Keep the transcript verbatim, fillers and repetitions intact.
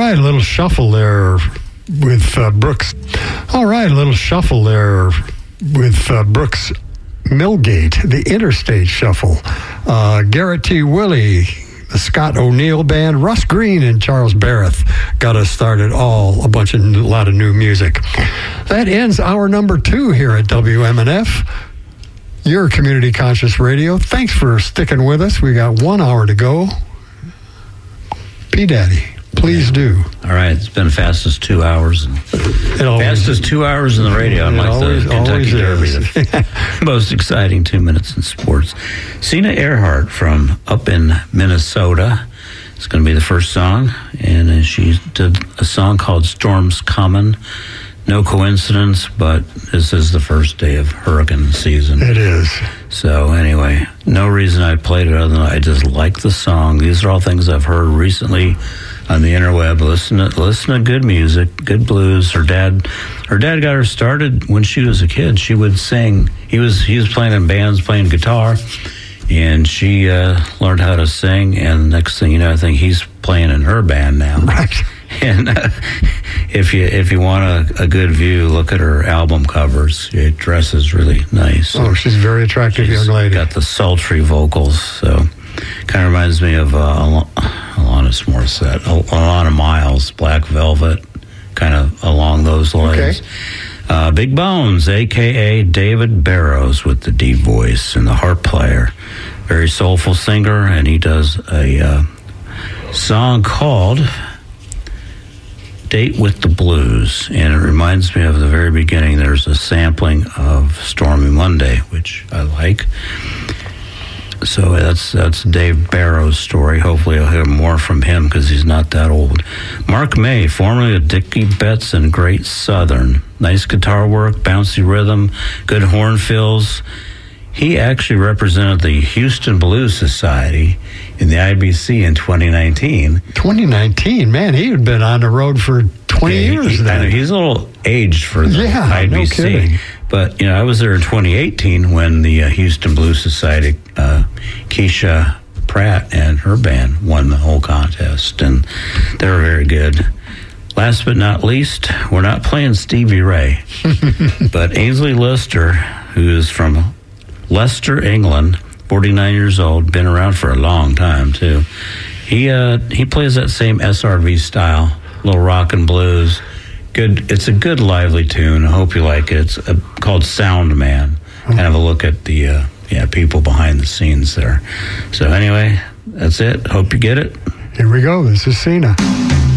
right, a little shuffle there with uh, Brooks. All right, a little shuffle there with uh, Brooks Milgate, the Interstate Shuffle. Uh, Garrett T. Willey, the Scott O'Neill Band, Russ Green and Charles Barrett got us started. All a bunch of a lot of new music. That ends hour number two here at W M N F. Your Community Conscious Radio. Thanks for sticking with us. We got one hour to go. P Daddy, please do. All right, it's been fastest two hours. And fastest two hours in the radio, unlike always, the Kentucky Derby. Is. The most exciting two minutes in sports. Sina Earhart from up in Minnesota. It's going to be the first song, and she did a song called Storms Common. No coincidence, but this is the first day of hurricane season. It is. So anyway, no reason I played it other than I just like the song. These are all things I've heard recently on the interweb. Listen to, listen to good music, good blues. Her dad, her dad got her started when she was a kid. She would sing. He was he was playing in bands, playing guitar, and she uh, learned how to sing. And next thing you know, I think he's playing in her band now. Right. And uh, if you if you want a, a good view, look at her album covers. She dresses really nice. Oh, she's a very attractive she's young lady. Got the sultry vocals, so kind of reminds me of uh, Al- Alanis Morissette, Al- Alana Miles, Black Velvet, kind of along those lines. Okay. Uh, Big Bones, a k a. David Barrows with the deep voice and the harp player. Very soulful singer, and he does a uh, song called Date with the Blues, and it reminds me of the very beginning. There's a sampling of Stormy Monday, which I like. So that's that's Dave Barrows' story. Hopefully I'll hear more from him because he's not that old. Mark May, formerly of Dickie Betts and Great Southern. Nice guitar work, bouncy rhythm, good horn fills. He actually represented the Houston Blues Society in the I B C in twenty nineteen. twenty nineteen, man, he had been on the road for twenty yeah, years he, then. I know, he's a little aged for the yeah, I B C. No kidding. But, you know, I was there in twenty eighteen when the uh, Houston Blues Society, uh, Keisha Pratt and her band won the whole contest, and they were very good. Last but not least, we're not playing Stevie Ray, but Ainsley Lister, who is from Leicester, England, forty-nine years old, been around for a long time, too. He uh, he plays that same S R V style, little rock and blues. Good. It's a good, lively tune. I hope you like it. It's uh, called Sound Man. Kind of a look at the uh, yeah people behind the scenes there. So anyway, that's it. Hope you get it. Here we go. This is Sina.